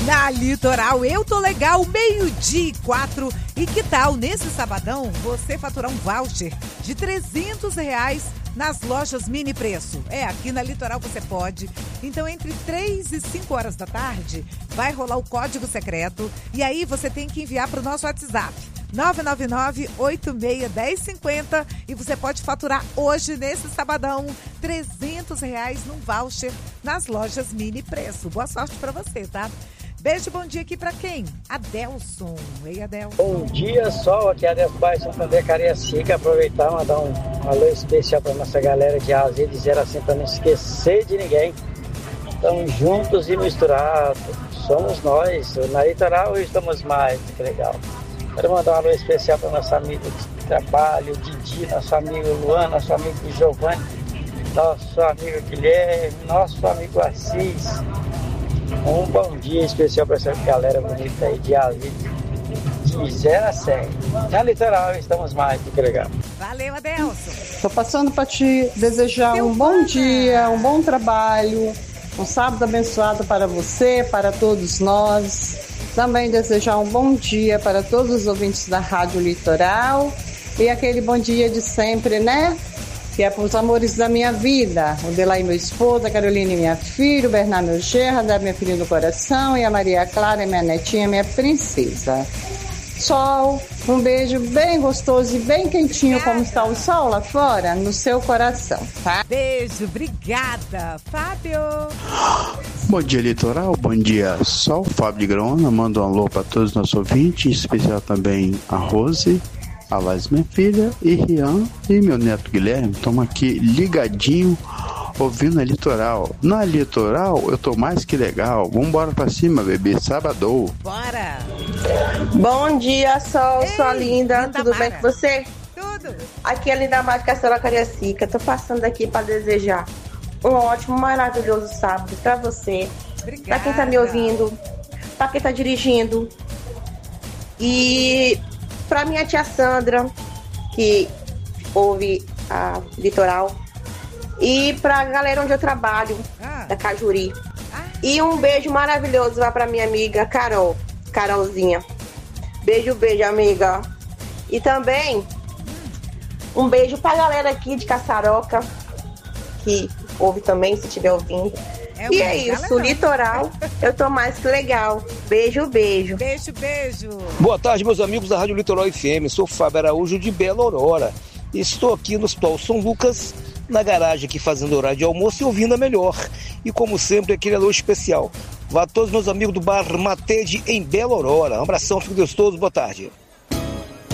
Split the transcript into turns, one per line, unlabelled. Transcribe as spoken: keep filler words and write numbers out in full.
Na Litoral, eu tô legal, meio-dia e quatro. E que tal, nesse sabadão, você faturar um voucher de trezentos reais nas lojas Mini Preço? É, aqui na Litoral você pode. Então, entre três e cinco horas da tarde, vai rolar o código secreto. E aí você tem que enviar para o nosso WhatsApp. nove nove nove, oito seis, um zero cinco zero e você pode faturar hoje, nesse sabadão, trezentos reais num voucher nas lojas Mini Preço. Boa sorte pra você, tá? Beijo, bom dia aqui pra quem? Adelson. Ei, Adelson.
Bom dia, Sol. Aqui é Adelson Bairro Santander, Cariacica. Aproveitar e mandar um alô especial pra nossa galera de Azia, dizer assim, pra não esquecer de ninguém. Estamos juntos e misturados. Somos nós. Na Litoral estamos mais. Que legal. Quero mandar um alô especial para nosso amigo de trabalho, Didi, nosso amigo Luan, nosso amigo Giovanni, nosso amigo Guilherme, nosso amigo Assis. Um bom dia especial para essa galera bonita aí de Ali, de zero a cem. Na Litoral estamos mais, que legal.
Valeu, Adelson.
Estou passando para te desejar Seu um bom mana. dia, um bom trabalho, um sábado abençoado para você, para todos nós. Também desejar um bom dia para todos os ouvintes da Rádio Litoral e aquele bom dia de sempre, né? Que é para os amores da minha vida. O Delay, meu esposo, a Carolina, minha filha, o Bernardo, meu gerro, a minha filha do coração e a Maria Clara, minha netinha, minha princesa. Sol, um beijo bem gostoso e bem quentinho, obrigada. Como está o sol lá fora, no seu coração, tá?
Beijo, obrigada. Fábio.
Bom dia, Litoral. Bom dia, Sol. Fábio de Graona. Manda um alô para todos os nossos ouvintes, em especial também a Rose, a Lais, minha filha, e Rian e meu neto Guilherme. Estamos aqui ligadinho, ouvindo a Litoral. Na Litoral, eu tô mais que legal. Vambora pra cima, bebê. Sabadão.
Bora.
Bom dia, Sol, Ei, sua linda. Linda Tudo Mara. Bem com você?
Tudo.
Aqui é a Linda Mara Castelo Cariacica. Tô passando aqui para desejar um ótimo, maravilhoso sábado pra você. Obrigada. Pra quem tá me ouvindo, pra quem tá dirigindo. E pra minha tia Sandra, que ouve a Litoral. E pra galera onde eu trabalho, ah. da Cajuri. Ah. E um beijo maravilhoso lá pra minha amiga Carol, Carolzinha. Beijo, beijo, amiga. E também um beijo pra galera aqui de Caçaroca, que ouve também, se estiver ouvindo. É e é isso, galera. Litoral, eu tô mais que legal. Beijo, beijo.
Beijo, beijo.
Boa tarde, meus amigos da Rádio Litoral F M. Sou Fábio Araújo de Bela Aurora. Estou aqui no Hospital São Lucas, na garagem aqui fazendo horário de almoço e ouvindo a melhor. E como sempre, aquele alô especial. Vá a todos meus amigos do Bar Matede em Bela Aurora. Um abração, fico gostoso, boa tarde.